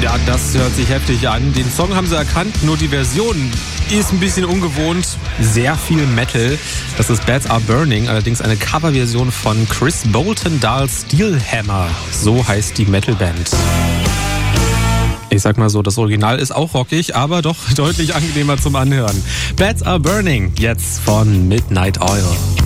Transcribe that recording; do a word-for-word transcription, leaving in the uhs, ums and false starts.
Ja, das hört sich heftig an. Den Song haben sie erkannt, nur die Version ist ein bisschen ungewohnt. Sehr viel Metal. Das ist Bats Are Burning, allerdings eine Coverversion von Chris Bolton Dahl's Steelhammer. So heißt die Metalband. Ich sag mal so, das Original ist auch rockig, aber doch deutlich angenehmer zum Anhören. Bats Are Burning, jetzt von Midnight Oil.